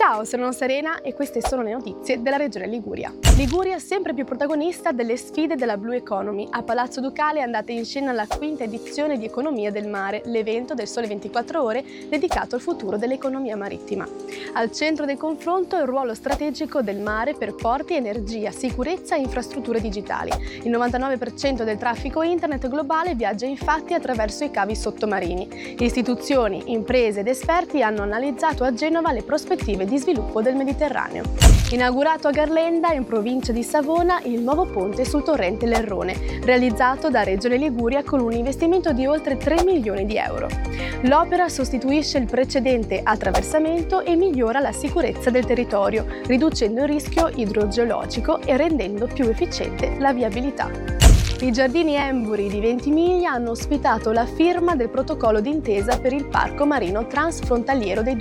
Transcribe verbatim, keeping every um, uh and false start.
Ciao, sono Serena e queste sono le notizie della Regione Liguria. Liguria sempre più protagonista delle sfide della Blue Economy. A Palazzo Ducale è andata in scena la quinta edizione di Economia del Mare, l'evento del Sole ventiquattro Ore dedicato al futuro dell'economia marittima. Al centro del confronto il ruolo strategico del mare per porti, energia, sicurezza e infrastrutture digitali. Il novantanove per cento del traffico internet globale viaggia infatti attraverso i cavi sottomarini. Istituzioni, imprese ed esperti hanno analizzato a Genova le prospettive di sviluppo del Mediterraneo. Inaugurato a Garlenda, in provincia di Savona, il nuovo ponte sul torrente Lerrone, realizzato da Regione Liguria con un investimento di oltre tre milioni di euro. L'opera sostituisce il precedente attraversamento e migliora la sicurezza del territorio, riducendo il rischio idrogeologico e rendendo più efficiente la viabilità. I Giardini Emburi di Ventimiglia hanno ospitato la firma del protocollo d'intesa per il Parco Marino Transfrontaliero dei